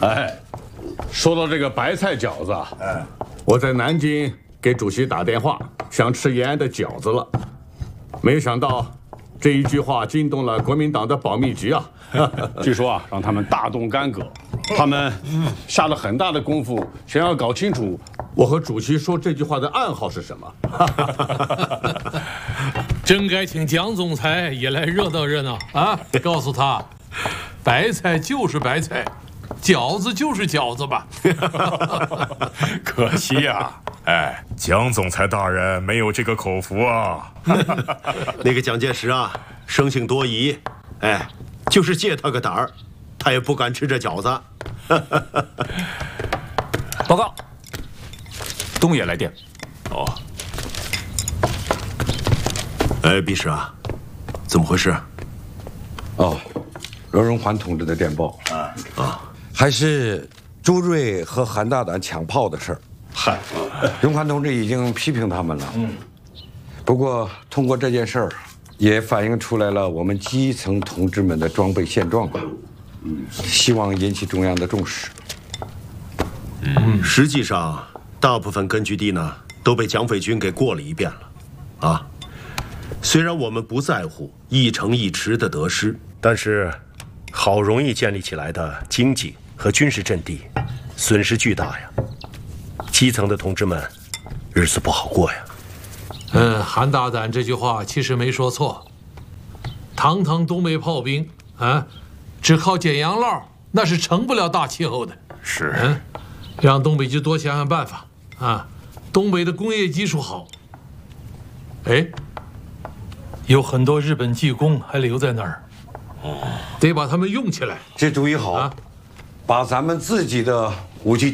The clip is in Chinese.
哎，说到这个白菜饺子啊，我在南京给主席打电话，想吃延安的饺子了，没想到这一句话惊动了国民党的保密局啊。据说啊，让他们大动干戈，他们下了很大的功夫，想要搞清楚我和主席说这句话的暗号是什么。 真该请蒋总裁也来热闹热闹啊！告诉他，白菜就是白菜，饺子就是饺子吧。 可惜呀，哎，蒋总裁大人没有这个口福啊。 那个蒋介石啊，生性多疑，哎，就是借他个胆儿，他也不敢吃这饺子。 报告，东野来电。 哦。哎，毕师啊，怎么回事？ 哦，罗荣桓同志的电报还是朱瑞和韩大胆抢炮的事儿。 嗨， 荣桓同志已经批评他们了。不过通过这件事儿，也反映出来了我们基层同志们的装备现状吧。希望引起中央的重视。 实际上，大部分根据地呢都被蒋匪军给过了一遍了，啊。虽然我们不在乎一城一池的得失，但是好容易建立起来的经济和军事阵地，损失巨大呀。基层的同志们，日子不好过呀。 韩大胆这句话其实没说错。堂堂东北炮兵啊，只靠捡洋烙那是成不了大气候的。 是， 让东北就多想想办法啊。东北的工业基础好，哎，有很多日本技工还留在那儿，得把他们用起来。 这主意好，把咱们自己的武器